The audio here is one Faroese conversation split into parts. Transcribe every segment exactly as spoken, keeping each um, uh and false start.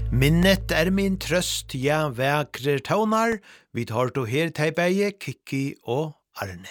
Minnet er min trøst, ja, vækrer tånar, vi tar to her teibeie, Kikki og Arne.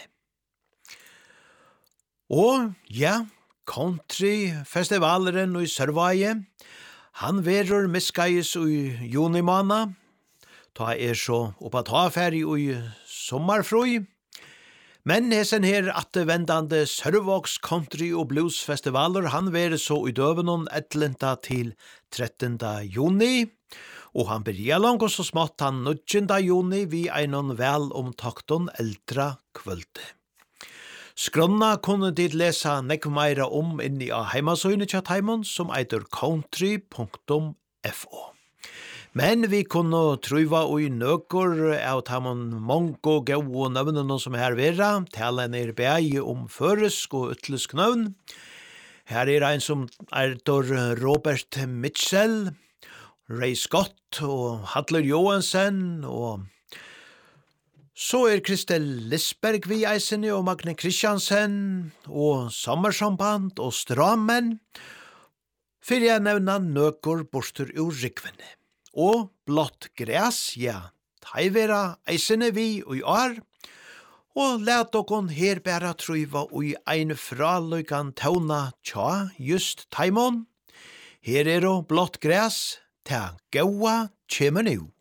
Og, ja, countryfestivaleren i Sørvaie, han verur miskais i junimana, ta er så oppa ta feri i sommarfrui, men hesen her attevendande Sørvågs country- og bluesfestivaler, han verur så i døvenon etlenta til trettenda juni, og han byrja langt så smått han nutjenda juni vi einon vel omtakton eldra kvölde. Skronna kunne dit lesa nekv meira om inni av heimasøyne tja taimon som eitur country punktum f o. Men vi kunne truva ui nøkor av taimon mongo gau og nøvnene som her vera, talen er beie om føresk og utlysk nøvn. Her er ein som eitur Robert Mitchell, Ray Scott og Hadler Johansen og så er Kristel Lisberg vi eisene og Magne Kristiansen og Sommersamband og Strammen for jeg nevna nøkor borster ur rikvene. Og blått græs, ja, teivera eisene vi og ar og let okon her bæra truiva ui ein fraløykan tauna tja just taimon. Her er og blått græs, ta gaua kjemmer nu.